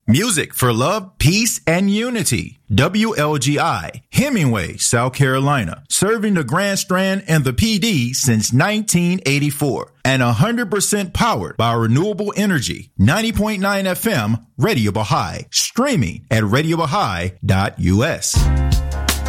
Music for love, peace, and unity. WLGI, Hemingway, South Carolina, serving the Grand Strand and the PD since 1984. And 100% powered by renewable energy. 90.9 FM, Radio Baha'i. Streaming at RadioBaha'i.us.